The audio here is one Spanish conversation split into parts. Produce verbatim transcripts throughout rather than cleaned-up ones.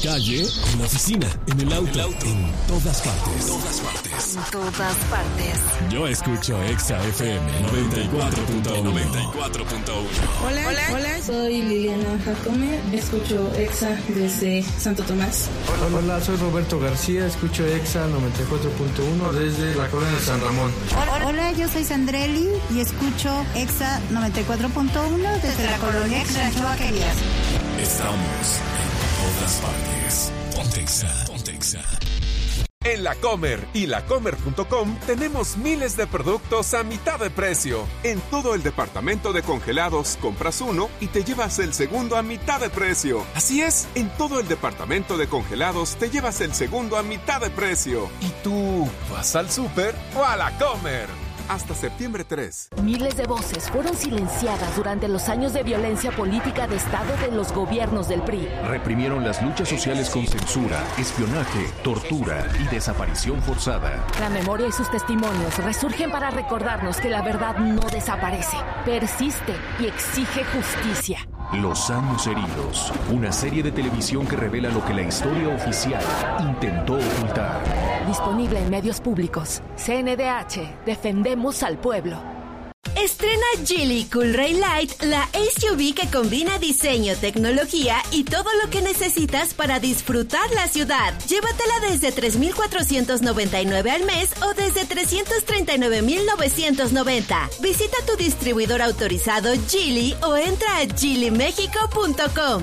calle, en la oficina, en el auto, en todas partes. Todas partes. En todas partes. Yo escucho Exa F M noventa y cuatro punto uno. noventa y cuatro punto uno. Hola, hola, hola. Soy Liliana Jacome. Escucho Exa desde Santo Tomás. Hola, hola. Soy Roberto García. Escucho Exa noventa y cuatro punto uno desde la colonia de San Ramón. Hola, hola, yo soy Sandrelli y escucho Exa noventa y cuatro punto uno desde la colonia Rancho Vaquerías. Estamos en todas partes. Ponte Exa, ponte Exa. En La Comer y la comer punto com tenemos miles de productos a mitad de precio. En todo el departamento de congelados compras uno y te llevas el segundo a mitad de precio. Así es, en todo el departamento de congelados te llevas el segundo a mitad de precio. ¿Y tú vas al súper o a La Comer? Hasta septiembre tres. Miles de voces fueron silenciadas durante los años de violencia política de Estado de los gobiernos del P R I. Reprimieron las luchas sociales con censura, espionaje, tortura y desaparición forzada. La memoria y sus testimonios resurgen para recordarnos que la verdad no desaparece, persiste y exige justicia. Los años heridos, una serie de televisión que revela lo que la historia oficial intentó ocultar. Disponible en medios públicos. C N D H, defendemos al pueblo. Estrena Geely Coolray Light, la S U V que combina diseño, tecnología y todo lo que necesitas para disfrutar la ciudad. Llévatela desde tres mil cuatrocientos noventa y nueve al mes o desde trescientos treinta y nueve mil novecientos noventa. Visita tu distribuidor autorizado Geely o entra a geely mexico punto com.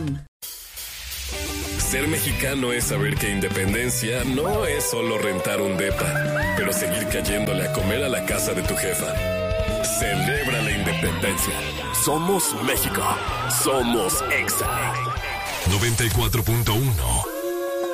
Ser mexicano es saber que independencia no es solo rentar un depa, pero seguir cayéndole a comer a la casa de tu jefa. Celebra la independencia. Somos México. Somos Exa. noventa y cuatro punto uno.